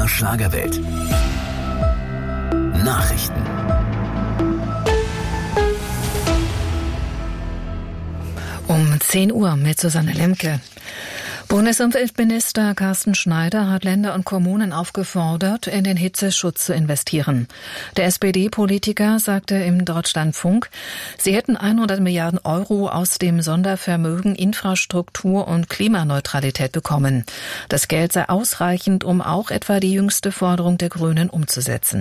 MDR Schlagerwelt. Nachrichten. Um 10 Uhr mit Susanne Lemke. Bundesumweltminister Carsten Schneider hat Länder und Kommunen aufgefordert, in den Hitzeschutz zu investieren. Der SPD-Politiker sagte im Deutschlandfunk, sie hätten 100 Milliarden Euro aus dem Sondervermögen Infrastruktur und Klimaneutralität bekommen. Das Geld sei ausreichend, um auch etwa die jüngste Forderung der Grünen umzusetzen.